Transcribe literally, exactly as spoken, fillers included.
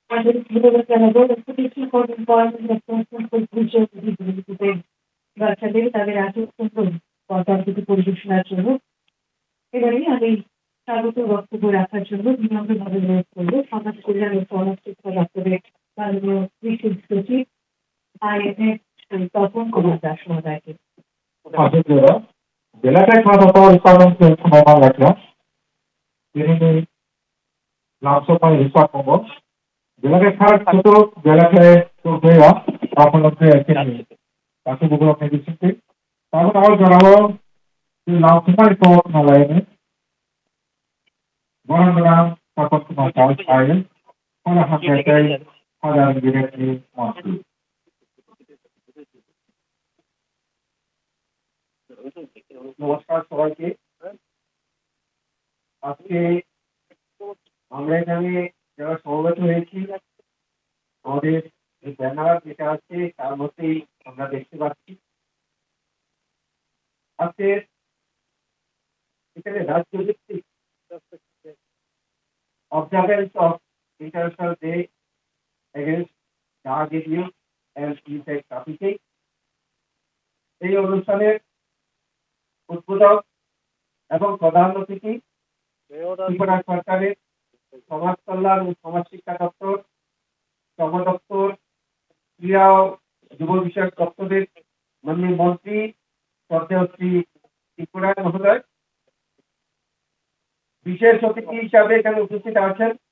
আমাদের ছোটবাচ্চা হবে কিছু কদিন পর বাচ্চাদের তাদের এত সুন্দর পর্দার পরিবেশনার জন্য এবারে আমি স্বাগত বক্তব্য রাখার জন্য বিনম্রভাবে অনুরোধ করবো সমাজ কল্যাণ ও সমাজশিক্ষা দপ্তরের মাননীয় বিশেষ সচিব আইএনএস তপন কুমার দাস মহোদয়কে। জেলাটায় সময় রাখলাম তিনি লাভসপায় হিসাব করবো জেলাকে খারাপ ছোট জেলাকে হইয়া আপনাদের তাকে বগুলো আপনি দিচ্ছেন তারপর আমার জানাবো লাভসপায় তো নলায়নে বরং তারপর তোমার কাজ আয় ফলে হাতে হাজার বিরাটি মাস নমস্কার সবাইকে। আজকে আমরা এখানে যারা সমবেত হয়েছি আমাদের যে ব্যানার যেটা আছে তার মধ্যেই আমরা দেখতে পাচ্ছি আজকে এখানে রাজ্য ভিত্তিক observance of international day against drug abuse and in fact trafficking এই অনুষ্ঠানের উদ্বোধক এবং প্রধান অতিথি ত্রিপুরা সরকারের সমাজ কল্যাণ ও সমাজ শিক্ষা দপ্তর শ্রম দপ্তর ক্রীড়া ও যুব বিষয়ক দপ্তরের মাননীয় মন্ত্রী শ্রদ্ধেয় শ্রী ত্রিপুরা মহোদয়। বিশেষ অতিথি হিসাবে এখানে উপস্থিত আছেন